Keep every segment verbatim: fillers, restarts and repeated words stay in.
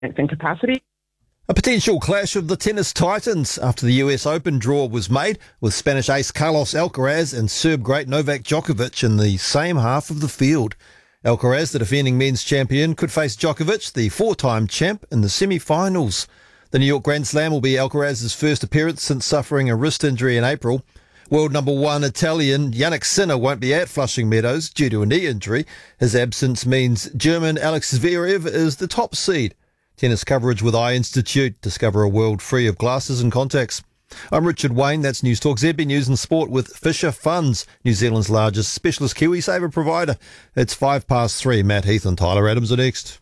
and capacity. A potential clash of the tennis titans after the U S Open draw was made, with Spanish ace Carlos Alcaraz and Serb great Novak Djokovic in the same half of the field. Alcaraz, the defending men's champion, could face Djokovic, the four-time champ, in the semi-finals. The New York Grand Slam will be Alcaraz's first appearance since suffering a wrist injury in April. World number one Italian Yannick Sinner won't be at Flushing Meadows due to a knee injury. His absence means German Alex Zverev is the top seed. Tennis coverage with Eye Institute. Discover a world free of glasses and contacts. I'm Richard Wayne. That's News Talk Z B News and Sport with Fisher Funds, New Zealand's largest specialist KiwiSaver provider. It's five past three. Matt Heath and Tyler Adams are next.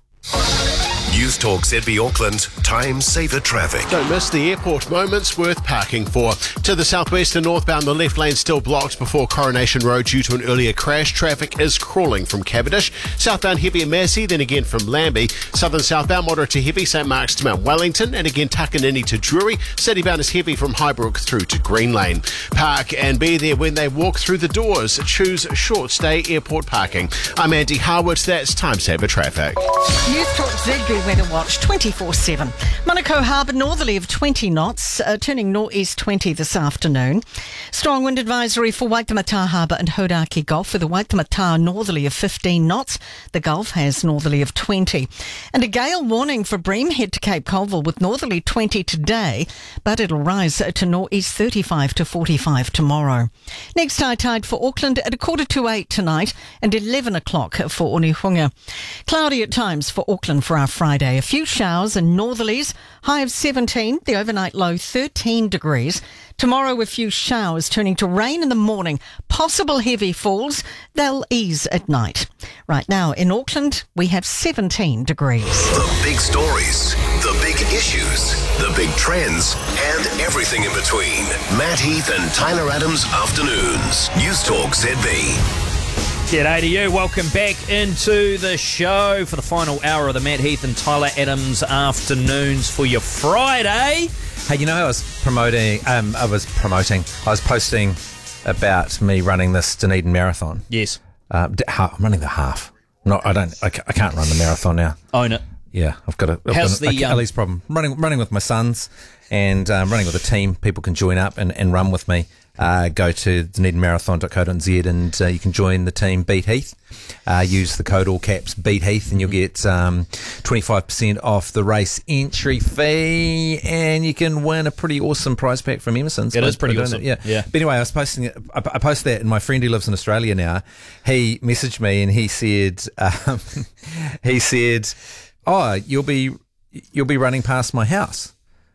News Talk Z B Auckland, time saver traffic. Don't miss the airport moments worth parking for. To the southwest and northbound, the left lane still blocked before Coronation Road due to an earlier crash. Traffic is crawling from Cavendish. Southbound heavy at Massey, then again from Lambie. Southern southbound moderate to heavy, St Mark's to Mount Wellington, and again Takanini to Drury. Citybound is heavy from Highbrook through to Green Lane. Park and be there when they walk through the doors. Choose short stay airport parking. I'm Andy Harwood. That's time saver traffic. News Talk Z B Weather Watch twenty-four seven. Manukau Harbour northerly of twenty knots, uh, turning northeast twenty this afternoon. Strong wind advisory for Waitemata Harbour and Hodaki Gulf with a Waitemata northerly of fifteen knots. The Gulf has northerly of twenty. And a gale warning for Bream Head to Cape Colville with northerly twenty today, but it'll rise to northeast thirty-five to forty-five tomorrow. Next high tide for Auckland at a quarter to eight tonight and eleven o'clock for Onehunga. Cloudy at times for Auckland for our Friday. A few showers and northerlies, high of seventeen, the overnight low thirteen degrees. Tomorrow a few showers turning to rain in the morning, possible heavy falls, they'll ease at night. Right now in Auckland we have seventeen degrees. The big stories, the big issues, the big trends, and everything in between. Matt Heath and Tyler Adams Afternoons. News Talk Z B. G'day to you. Welcome back into the show for the final hour of the Matt Heath and Tyler Adams Afternoons for your Friday. Hey, you know, I was promoting, um, I was promoting, I was posting about me running this Dunedin Marathon. Yes. Uh, d- ha- I'm running the half. Not, I don't, I, ca- I can't run the marathon now. Own it. Yeah, I've got a, I've How's got an the, um, Achilles problem. Running, running with my sons and um, running with a team. People can join up and, and run with me. Uh, go to dunedin marathon dot co dot n z and uh, you can join the team Beat Heath. Uh, use the code all caps Beat Heath and you'll get um, twenty-five percent off the race entry fee, and you can win a pretty awesome prize pack from Emerson's. It is pretty awesome. It. Yeah. yeah. But anyway, I was posting it. I, I posted that, and my friend who lives in Australia now, he messaged me and he said, um, he said, "Oh, you'll be you'll be running past my house,"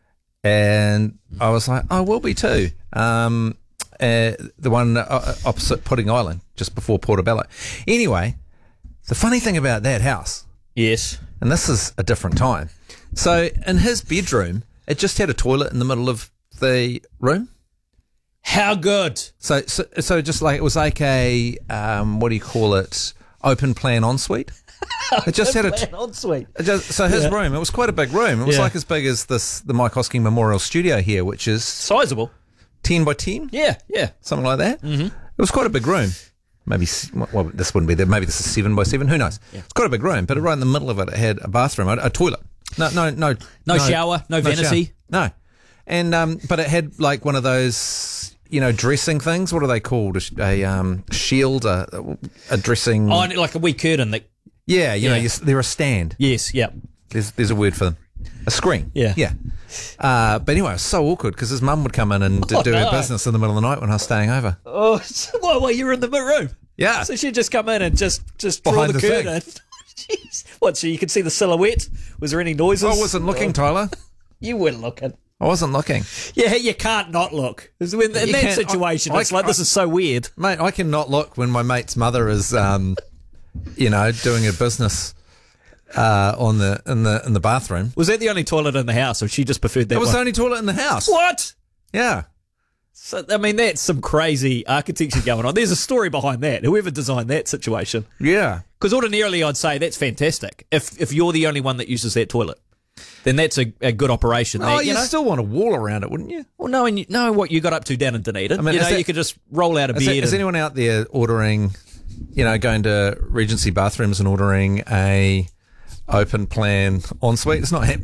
and I was like, "I will be too." Um, Uh, the one uh, opposite Pudding Island, just before Portobello. Anyway, the funny thing about that house, yes, and this is a different time. So in his bedroom, it just had a toilet in the middle of the room. How good? So, so, so just like it was like a um, what do you call it? Open plan ensuite. It just had a t- ensuite. It just, so his Yeah. room, it was quite a big room. It was Yeah. like as big as this the Mike Hosking Memorial Studio here, which is Sizable. ten by ten. Yeah, yeah. Something like that. Mm-hmm. It was quite a big room. Maybe, s- well, this wouldn't be there. Maybe this is seven by seven. Who knows? Yeah. It's quite a big room, but right in the middle of it, it had a bathroom, a, a toilet. No, no, no, No shower, no vanity. shower. No, and um, but it had like one of those, you know, dressing things. What are they called? A, sh- a um, shield, a, a dressing. Oh, like a wee curtain that. Yeah, you Yeah. know, you, s- they're a stand. Yes, yeah. There's there's a word for them. A screen. Yeah. Yeah. Uh, but anyway, it was so awkward because his mum would come in and d- Oh, do no. her business in the middle of the night when I was staying over. Oh, so, well, well, you're in the room. Yeah. So she'd just come in and just just draw Behind the, the curtain. Jeez. What? So you could see the silhouette? Was there any noises? I wasn't looking, Oh, Tyler. you weren't looking. I wasn't looking. Yeah, you can't not look. 'Cause when, in You that can't- situation, I- it's like I- this is so weird. Mate, I cannot look when my mate's mother is, um, you know, doing her business uh, on the in the in the bathroom. Was that the only toilet in the house, or she just preferred that It was one? the only toilet in the house. What? Yeah. So, I mean, that's some crazy architecture going on. There's a story behind that. Whoever designed that situation. Yeah. Because ordinarily I'd say that's fantastic. If if you're the only one that uses that toilet, then that's a, a good operation. Oh, there, you you know? still want a wall around it, wouldn't you? Well, knowing, you- knowing what you got up to down in Dunedin, I mean, you know, is that- you could just roll out of Is, bed. that, is and- anyone out there ordering, you know, going to Regency bathrooms and ordering a open plan ensuite. It's not happening.